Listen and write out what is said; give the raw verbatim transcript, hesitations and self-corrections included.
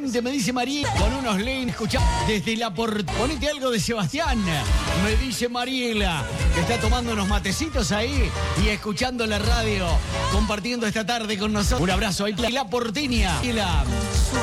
excelente, me dice Mariela. Con unos lanes, escuchá desde la por... Ponete algo de Sebastián, me dice Mariela, que está tomando unos matecitos ahí y escuchando la radio, compartiendo esta tarde con nosotros. Un abrazo ahí, la porteña.